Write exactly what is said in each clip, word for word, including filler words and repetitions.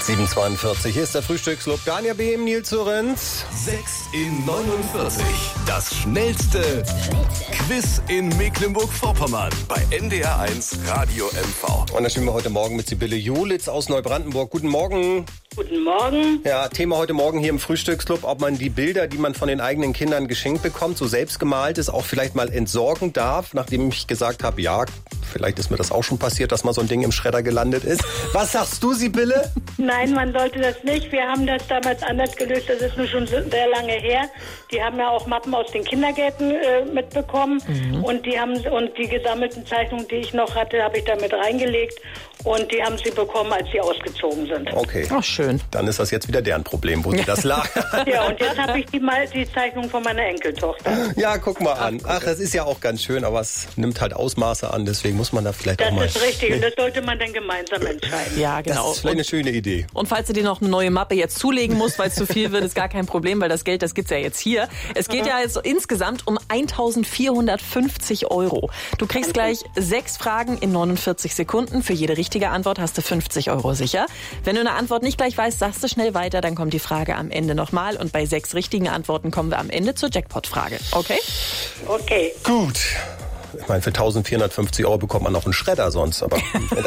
sieben Uhr zweiundvierzig, hier ist der Frühstücksclub. Daniel Behm, Nils Lorenz. sechs in neunundvierzig. Das schnellste Quiz in Mecklenburg-Vorpommern bei N D R eins Radio M V. Und da spielen wir heute Morgen mit Sibylle Julitz aus Neubrandenburg. Guten Morgen. Guten Morgen. Ja, Thema heute Morgen hier im Frühstücksclub, ob man die Bilder, die man von den eigenen Kindern geschenkt bekommt, so selbst gemalt ist, auch vielleicht mal entsorgen darf, nachdem ich gesagt habe, ja, vielleicht ist mir das auch schon passiert, dass mal so ein Ding im Schredder gelandet ist. Was sagst du, Sibylle? Nein, man sollte das nicht. Wir haben das damals anders gelöst. Das ist nur schon sehr lange her. Die haben ja auch Mappen aus den Kindergärten äh, mitbekommen. Mhm. Und die haben und die gesammelten Zeichnungen, die ich noch hatte, habe ich da mit reingelegt. Und die haben sie bekommen, als sie ausgezogen sind. Okay. Ach, schön. Dann ist das jetzt wieder deren Problem, wo sie das lagern. Ja, und jetzt habe ich die, mal, die Zeichnung von meiner Enkeltochter. Ja, guck mal an. Ach, das ist ja auch ganz schön, aber es nimmt halt Ausmaße an. Deswegen muss man da vielleicht das auch mal... Das ist richtig und das sollte man dann gemeinsam entscheiden. Ja, genau. Das ist vielleicht eine schöne Idee. Und falls du dir noch eine neue Mappe jetzt zulegen musst, weil es zu viel wird, ist gar kein Problem, weil das Geld, das gibt's ja jetzt hier. Es geht ja jetzt insgesamt um eintausendvierhundertfünfzig Euro. Du kriegst gleich sechs Fragen in neunundvierzig Sekunden. Für jede richtige Antwort hast du fünfzig Euro sicher. Wenn du eine Antwort nicht gleich weißt, sagst du schnell weiter, dann kommt die Frage am Ende nochmal. Und bei sechs richtigen Antworten kommen wir am Ende zur Jackpot-Frage. Okay? Okay. Gut. Ich meine, für eintausendvierhundertfünfzig Euro bekommt man noch einen Schredder sonst. Aber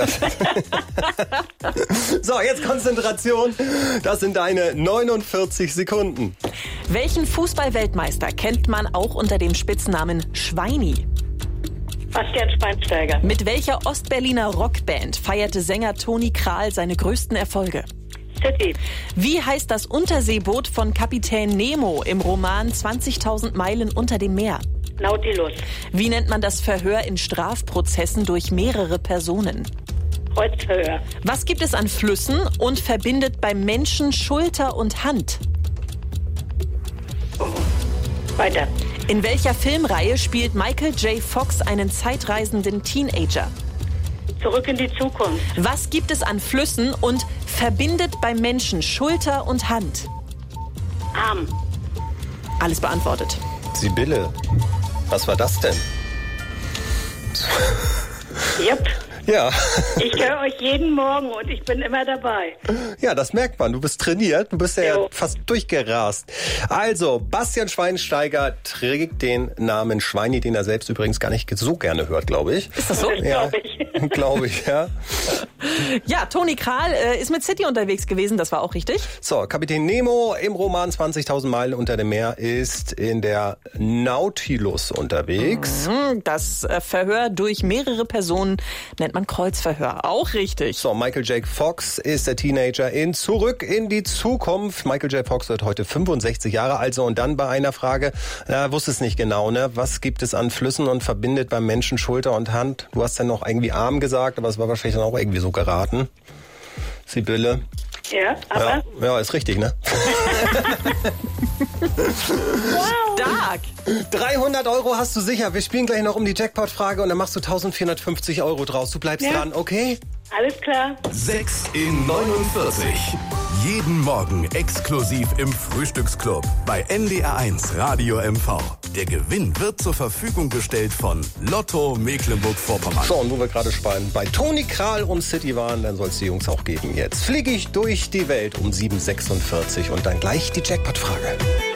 so, jetzt Konzentration. Das sind deine neunundvierzig Sekunden. Welchen Fußball-Weltmeister kennt man auch unter dem Spitznamen Schweini? Bastian Schweinsteiger. Mit welcher Ostberliner Rockband feierte Sänger Toni Krahl seine größten Erfolge? City. Wie heißt das Unterseeboot von Kapitän Nemo im Roman zwanzigtausend Meilen unter dem Meer? Nautilus. Wie nennt man das Verhör in Strafprozessen durch mehrere Personen? Kreuzverhör. Was gibt es an Flüssen und verbindet beim Menschen Schulter und Hand? Oh. Weiter. In welcher Filmreihe spielt Michael J. Fox einen zeitreisenden Teenager? Zurück in die Zukunft. Was gibt es an Flüssen und verbindet beim Menschen Schulter und Hand? Arm. Alles beantwortet. Sibylle, was war das denn? Yep. Ja. Ich höre euch jeden Morgen und ich bin immer dabei. Ja, das merkt man. Du bist trainiert. Du bist ja Jo. fast durchgerast. Also, Bastian Schweinsteiger trägt den Namen Schweini, den er selbst übrigens gar nicht so gerne hört, glaube ich. Ist das so? Das Ja, glaube ich. glaube ich, ja. Ja, Toni Krahl äh, ist mit City unterwegs gewesen, das war auch richtig. So, Kapitän Nemo im Roman zwanzigtausend Meilen unter dem Meer ist in der Nautilus unterwegs. Mhm, das äh, Verhör durch mehrere Personen nennt man Kreuzverhör. Auch richtig. So, Michael J. Fox ist der Teenager in Zurück in die Zukunft. Michael J. Fox wird heute fünfundsechzig Jahre alt. So, und dann bei einer Frage, äh, wusste es nicht genau, ne? Was gibt es an Flüssen und verbindet beim Menschen Schulter und Hand? Du hast ja noch irgendwie Arm gesagt, aber es war wahrscheinlich dann auch irgendwie so geraten. Sibylle. Ja, aber... Ja, ja, ist richtig, ne? Wow. Stark. dreihundert Euro hast du sicher. Wir spielen gleich noch um die Jackpot-Frage und dann machst du eintausendvierhundertfünfzig Euro draus. Du bleibst Ja. dran, okay? Alles klar. sechs in neunundvierzig. Jeden Morgen exklusiv im Frühstücksclub bei N D R eins Radio M V. Der Gewinn wird zur Verfügung gestellt von Lotto Mecklenburg-Vorpommern. So, und wo wir gerade spannen, bei Toni Krahl und City waren, dann soll es die Jungs auch geben. Jetzt fliege ich durch die Welt um sieben Uhr sechsundvierzig und dann gleich die Jackpot-Frage.